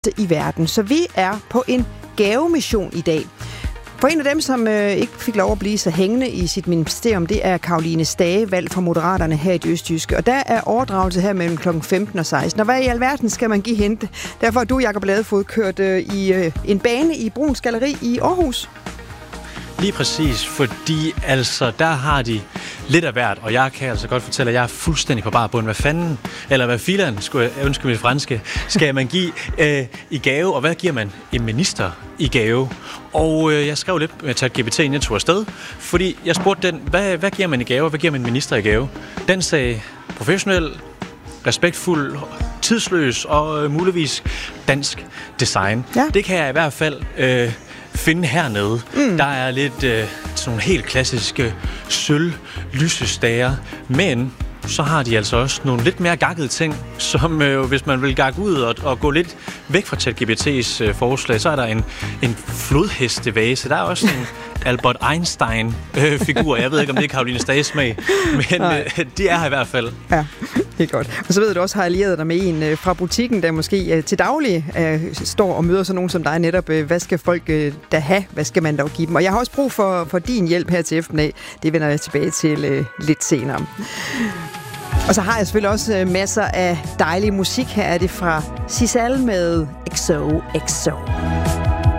i verden. Så vi er på en gavemission i dag. For en af dem, som ikke fik lov at blive så hængende i sit ministerium, det er Caroline Stage, valgt for Moderaterne her i det østjyske. Og der er overdragelse her mellem kl. 15 og 16. Og hvad i alverden skal man give hente? Derfor er du, Jakob Ladefod, kørt i en bane i Bruuns Galleri i Aarhus. Lige præcis, fordi altså, der har de lidt af hvert, og jeg kan altså godt fortælle, at jeg er fuldstændig på bar bund. Hvad fanden, eller hvad filan, skulle jeg ønske mit franske, skal man give i gave, og hvad giver man en minister i gave? Og jeg skrev lidt med ChatGPT, inden jeg tog afsted, fordi jeg spurgte den, hvad giver man i gave, og hvad giver man en minister i gave? Den sagde professionel, respektfuld, tidsløs og muligvis dansk design. Ja. Det kan jeg i hvert fald finde hernede. Der er lidt sådan nogle helt klassiske sølv-lysestager, men så har de altså også nogle lidt mere gakkede ting, som hvis man vil gakke ud og gå lidt væk fra ChatGPT's forslag, så er der en flodhestevase. Der er også en Albert Einstein-figur. Jeg ved ikke, om det er Caroline Stages smag, men de er her i hvert fald. Ja, det er godt. Og så ved du, du også har allieret dig med en fra butikken, der måske til daglig står og møder sådan nogen som dig netop. Hvad skal folk da have? Hvad skal man dog give dem? Og jeg har også brug for din hjælp her til eftermiddag. Det vender jeg tilbage til lidt senere. Og så har jeg selvfølgelig også masser af dejlig musik. Her er det fra Sisal med XOXO.